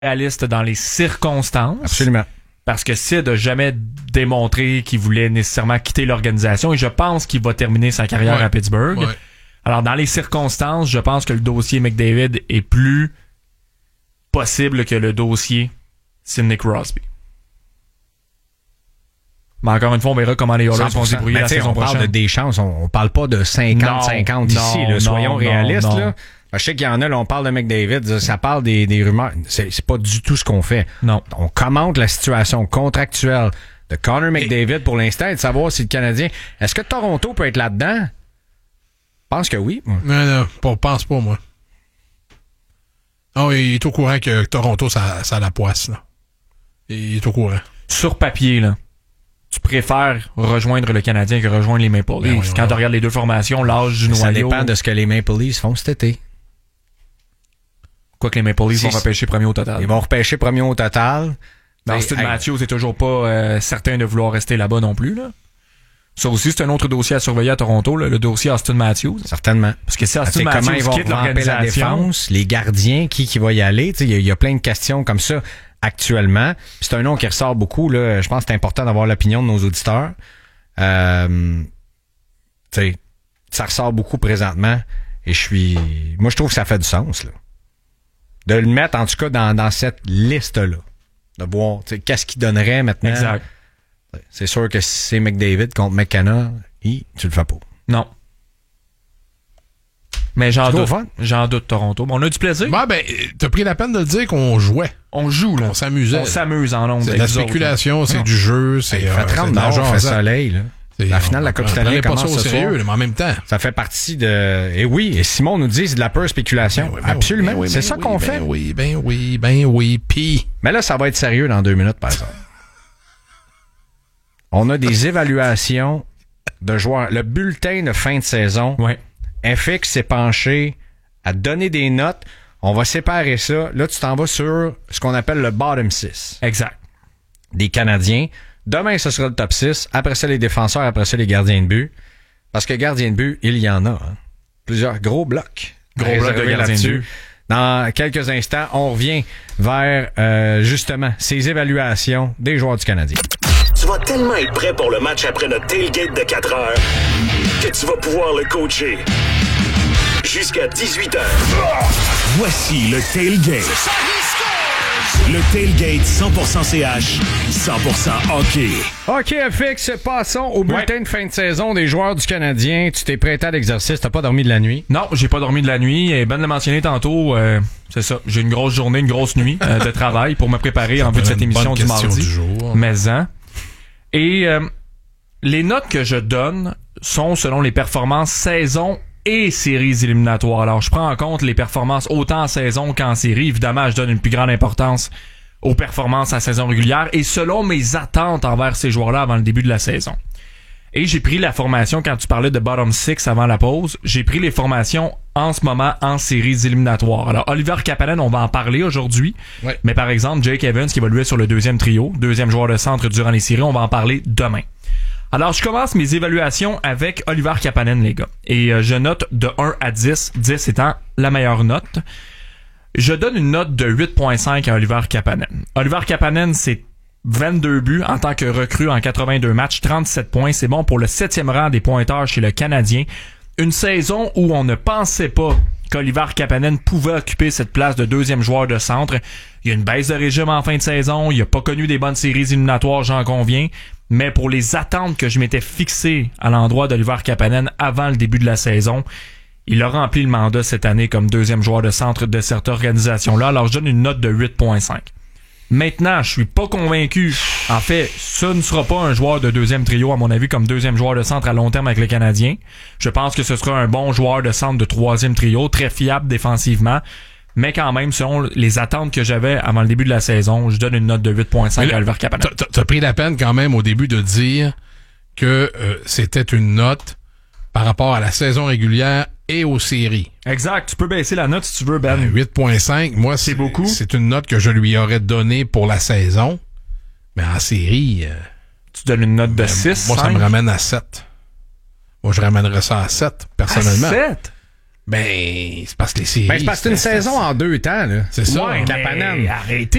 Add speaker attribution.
Speaker 1: réaliste dans les circonstances.
Speaker 2: Absolument.
Speaker 1: Parce que Sid n'a jamais démontré qu'il voulait nécessairement quitter l'organisation et je pense qu'il va terminer sa carrière à Pittsburgh. Ouais. Alors, dans les circonstances, je pense que le dossier McDavid est plus possible que le dossier Sidney Crosby. Mais encore une fois, on verra comment les Oilers vont se débrouiller la saison prochaine.
Speaker 2: On parle de des chances, on parle pas de 50-50 ici. Là, soyons réalistes. Là. Je sais qu'il y en a, là, on parle de McDavid, ça parle des rumeurs. C'est pas du tout ce qu'on fait.
Speaker 1: Non.
Speaker 2: On commente la situation contractuelle de Connor McDavid pour l'instant et de savoir si le Canadien... Est-ce que Toronto peut être là-dedans? Je pense que oui.
Speaker 3: Non, pense pas, moi. Oh, il est au courant que Toronto, ça la poisse, là. Il est au courant.
Speaker 1: Sur papier, là, tu préfères rejoindre le Canadien que rejoindre les Maple Leafs. Quand tu regardes les deux formations, l'âge du noyau...
Speaker 2: Ça dépend de ce que les Maple Leafs font cet été.
Speaker 1: Quoique les Maple Leafs vont repêcher premier au total.
Speaker 2: Ils vont repêcher premier au total.
Speaker 1: Austin Matthews est toujours pas certain de vouloir rester là-bas non plus, là. Ça aussi, c'est un autre dossier à surveiller à Toronto, là, le dossier Austin Matthews.
Speaker 2: Certainement.
Speaker 1: Parce que si Austin Matthews quitte l'organisation...
Speaker 2: la défense, les gardiens, qui va y aller, il y a plein de questions comme ça actuellement. Puis c'est un nom qui ressort beaucoup, là. Je pense que c'est important d'avoir l'opinion de nos auditeurs. Ça ressort beaucoup présentement et moi, je trouve que ça fait du sens, là. De le mettre, en tout cas, dans cette liste-là. De voir, qu'est-ce qu'il donnerait maintenant.
Speaker 1: Exact.
Speaker 2: C'est sûr que si c'est McDavid contre McKenna, tu le fais pas.
Speaker 1: Non. Mais j'en doute, Toronto. On a du plaisir.
Speaker 3: T'as pris la peine de le dire qu'on jouait.
Speaker 1: On joue, là.
Speaker 3: On s'amusait.
Speaker 1: On s'amuse en ondes.
Speaker 3: C'est de la spéculation, c'est du jeu, c'est...
Speaker 2: Il fait 30 nage, il fait soleil, là. La finale de la Coupe Stanley commence
Speaker 3: pas ça au sérieux, mais en même temps.
Speaker 2: Ça fait partie de... Et oui, et Simon nous dit c'est de la pure spéculation. Absolument. C'est ça qu'on fait.
Speaker 3: Ben oui. Puis...
Speaker 2: Mais là, ça va être sérieux dans 2 minutes, par exemple. On a des évaluations de joueurs. Le bulletin de fin de saison.
Speaker 1: Ouais.
Speaker 2: FX s'est penché à donner des notes. On va séparer ça. Là, tu t'en vas sur ce qu'on appelle le bottom 6.
Speaker 1: Exact.
Speaker 2: Des Canadiens. Demain, ce sera le top 6. Après ça, les défenseurs. Après ça, les gardiens de but. Parce que gardiens de but, il y en a. Hein. Plusieurs gros blocs.
Speaker 1: Gros blocs de gardiens de but.
Speaker 2: Dans quelques instants, on revient vers, justement, ces évaluations des joueurs du Canadien.
Speaker 4: Tu vas tellement être prêt pour le match après notre tailgate de 4 heures que tu vas pouvoir le coacher. Jusqu'à 18h. Voici le tailgate. Le tailgate 100% CH, 100% hockey.
Speaker 2: OK, FX, passons au bulletin de fin de saison des joueurs du Canadien. Tu t'es prêté à l'exercice, t'as pas dormi de la nuit?
Speaker 1: Non, j'ai pas dormi de la nuit. Et Ben l'a mentionné tantôt, c'est ça. J'ai une grosse journée, une grosse nuit de travail pour me préparer en vue de cette émission du mardi. Mais-en. Et les notes que je donne sont selon les performances saison et séries éliminatoires. Alors, je prends en compte les performances autant en saison qu'en série. Évidemment, je donne une plus grande importance aux performances en saison régulière et selon mes attentes envers ces joueurs-là avant le début de la saison. Et j'ai pris la formation, quand tu parlais de bottom 6 avant la pause, j'ai pris les formations en ce moment en séries éliminatoires. Alors, Oliver Kapanen, on va en parler aujourd'hui. Ouais. Mais par exemple, Jake Evans qui évoluait sur le deuxième trio, deuxième joueur de centre durant les séries, on va en parler demain. Alors, je commence mes évaluations avec Oliver Kapanen, les gars. Et je note de 1 à 10, 10 étant la meilleure note. Je donne une note de 8.5 à Oliver Kapanen. Oliver Kapanen, c'est 22 buts en tant que recrue en 82 matchs, 37 points. C'est bon pour le 7e rang des pointeurs chez le Canadien. Une saison où on ne pensait pas qu'Oliver Kapanen pouvait occuper cette place de deuxième joueur de centre. Il y a une baisse de régime en fin de saison. Il n'a pas connu des bonnes séries éliminatoires, j'en conviens. Mais pour les attentes que je m'étais fixées à l'endroit d'Oliver Kapanen avant le début de la saison, il a rempli le mandat cette année comme deuxième joueur de centre de cette organisation-là. Alors, je donne une note de 8.5. Maintenant, je suis pas convaincu. En fait, ce ne sera pas un joueur de deuxième trio, à mon avis, comme deuxième joueur de centre à long terme avec le Canadien. Je pense que ce sera un bon joueur de centre de troisième trio, très fiable défensivement. Mais quand même, selon les attentes que j'avais avant le début de la saison, je donne une note de 8.5 à Oliver Kapanen.
Speaker 3: T'as pris la peine quand même au début de dire que c'était une note par rapport à la saison régulière et aux séries.
Speaker 1: Exact. Tu peux baisser la note si tu veux, Ben.
Speaker 3: 8.5, moi, c'est beaucoup. C'est une note que je lui aurais donnée pour la saison. Mais en série...
Speaker 1: tu donnes une note de 6,
Speaker 3: Moi, 5? Ça me ramène à 7. Moi, je ramènerais ça à 7, personnellement.
Speaker 1: À 7?
Speaker 3: Ben, c'est parce que les séries...
Speaker 2: Ben, c'est parce que c'est une saison en 2 temps, là.
Speaker 3: C'est ça.
Speaker 1: Ouais,
Speaker 2: la
Speaker 1: mais
Speaker 2: banane.
Speaker 1: arrêtez